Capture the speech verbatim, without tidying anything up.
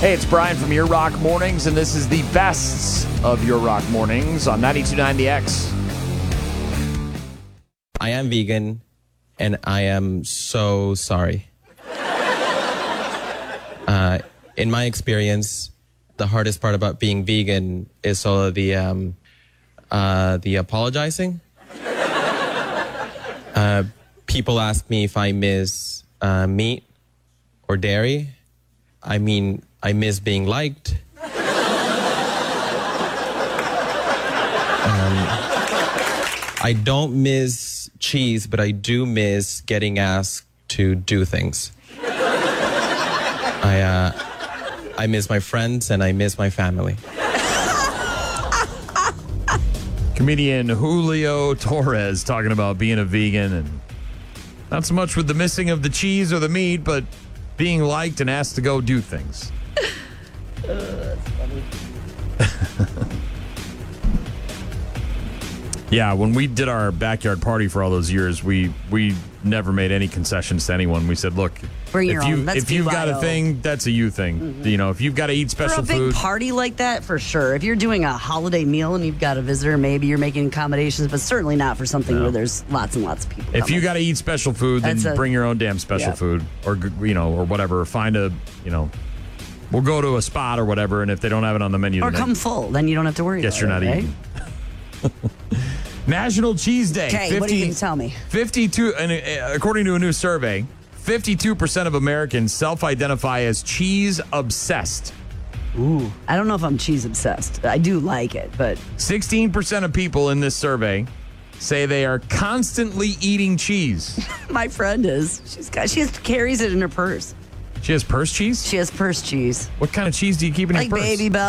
Hey, it's Brian from Your Rock Mornings, and this is the best of Your Rock Mornings on ninety-two point nine The X. I am vegan, and I am so sorry. Uh, in my experience, the hardest part about being vegan is sort of the um, uh, the apologizing. Uh, people ask me if I miss uh, meat or dairy. I mean, I miss being liked. Um, I don't miss cheese, but I do miss getting asked to do things. I, uh, I miss my friends and I miss my family. Comedian Julio Torres talking about being a vegan, and not so much with the missing of the cheese or the meat, but being liked and asked to go do things. Uh, that's funny. Yeah, when we did our backyard party for all those years, we we never made any concessions to anyone. We said, look, Bring your if, you, own. That's if you've got a B Y O. thing, that's a you thing. Mm-hmm. You know, if you've got to eat special For a big food. party like that, for sure. If you're doing a holiday meal and you've got a visitor, maybe you're making accommodations, but certainly not for something No. where there's lots and lots of people If coming. you got to eat special food, then That's a- bring your own damn special Yeah. food, or you know, or whatever. Find a, you know, we'll go to a spot or whatever, and if they don't have it on the menu, Or then come full, then you don't have to worry guess about you're it, not right? eating. National Cheese Day. Okay, what are you going to tell me? fifty-two, and uh, according to a new survey, fifty-two percent of Americans self-identify as cheese obsessed. Ooh. I don't know if I'm cheese obsessed. I do like it, but sixteen percent of people in this survey say they are constantly eating cheese. my friend is. She's got. She has, carries it in her purse. She has purse cheese? She has purse cheese. What kind of cheese do you keep in Like your purse? Baby Bell.